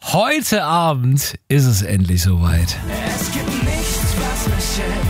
Heute Abend ist es endlich soweit. Es gibt nichts, was mich hält.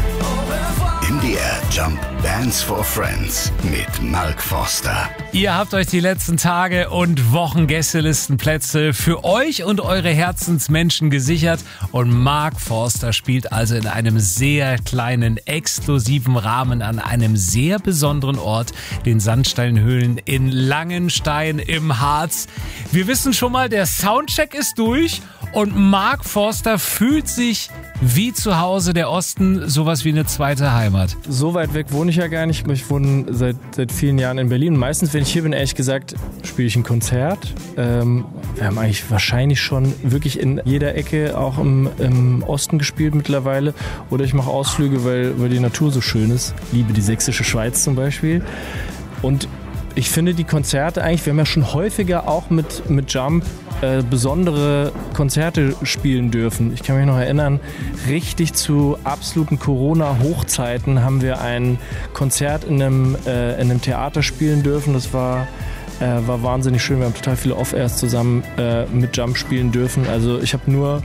MDR Jump Bands for Friends mit Mark Forster. Ihr habt euch die letzten Tage und Wochen Gästelistenplätze für euch und eure Herzensmenschen gesichert und Mark Forster spielt also in einem sehr kleinen, exklusiven Rahmen an einem sehr besonderen Ort, den Sandsteinhöhlen in Langenstein im Harz. Wir wissen schon mal, der Soundcheck ist durch und Mark Forster fühlt sich wie zu Hause, der Osten, sowas wie eine zweite Heimat. So weit weg wohne ich ja gar nicht. Ich wohne seit vielen Jahren in Berlin. Meistens, wenn ich hier bin, ehrlich gesagt, spiele ich ein Konzert. Wir haben eigentlich wahrscheinlich schon wirklich in jeder Ecke auch im Osten gespielt mittlerweile. Oder ich mache Ausflüge, weil die Natur so schön ist. Ich liebe die sächsische Schweiz zum Beispiel. Und ich finde die Konzerte eigentlich, wir haben ja schon häufiger auch mit Jump besondere Konzerte spielen dürfen. Ich kann mich noch erinnern, richtig zu absoluten Corona-Hochzeiten haben wir ein Konzert in einem Theater spielen dürfen. Das war wahnsinnig schön. Wir haben total viele Off-Airs zusammen mit Jump spielen dürfen. Also ich habe nur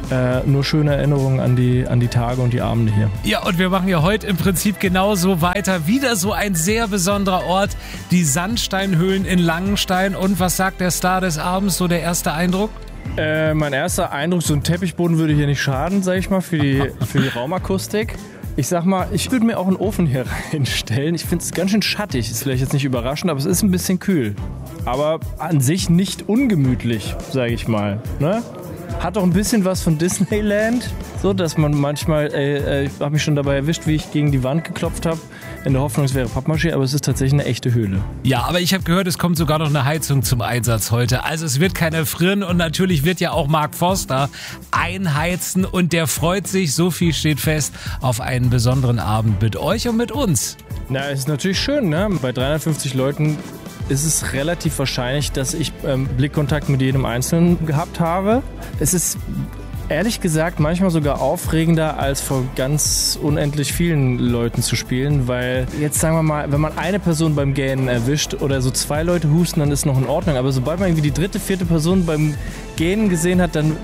schöne Erinnerungen an die Tage und die Abende hier. Ja, und wir machen ja heute im Prinzip genauso weiter. Wieder so ein sehr besonderer Ort, die Sandsteinhöhlen in Langenstein. Und was sagt der Star des Abends, so der erste Eindruck? Mein erster Eindruck, so ein Teppichboden würde hier nicht schaden, sag ich mal, für die Raumakustik. Ich sag mal, ich würde mir auch einen Ofen hier reinstellen. Ich finde es ganz schön schattig. Ist vielleicht jetzt nicht überraschend, aber es ist ein bisschen kühl. Aber an sich nicht ungemütlich, sage ich mal. Ne? Hat auch ein bisschen was von Disneyland. So, dass man manchmal, ich habe mich schon dabei erwischt, wie ich gegen die Wand geklopft habe. In der Hoffnung, es wäre Pappmaché, aber es ist tatsächlich eine echte Höhle. Ja, aber ich habe gehört, es kommt sogar noch eine Heizung zum Einsatz heute. Also es wird keiner frieren und natürlich wird ja auch Mark Forster einheizen und der freut sich, so viel steht fest, auf einen besonderen Abend mit euch und mit uns. Na, es ist natürlich schön, ne? Bei 350 Leuten ist es relativ wahrscheinlich, dass ich Blickkontakt mit jedem Einzelnen gehabt habe. Es ist ehrlich gesagt manchmal sogar aufregender, als vor ganz unendlich vielen Leuten zu spielen, weil jetzt sagen wir mal, wenn man eine Person beim Gähnen erwischt oder so 2 Leute husten, dann ist noch in Ordnung, aber sobald man irgendwie die 3., 4. Person beim Gähnen gesehen hat, dann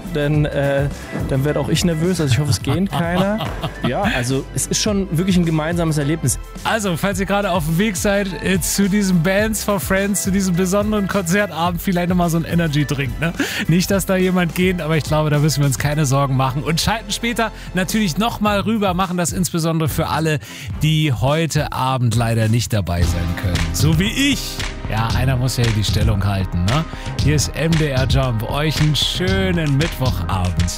werde auch ich nervös, also ich hoffe, es gähnt keiner. Ja, also es ist schon wirklich ein gemeinsames Erlebnis. Also, falls ihr gerade auf dem Weg seid zu diesem Bands for Friends, zu diesem besonderen Konzertabend, vielleicht nochmal so ein Energy-Drink, ne? Nicht, dass da jemand geht, aber ich glaube, da müssen wir uns keine Sorgen machen und schalten später natürlich nochmal rüber, machen das insbesondere für alle, die heute Abend leider nicht dabei sein können. So wie ich. Ja, einer muss ja hier die Stellung halten, ne? Hier ist MDR Jump. Euch einen schönen Mittwochabend.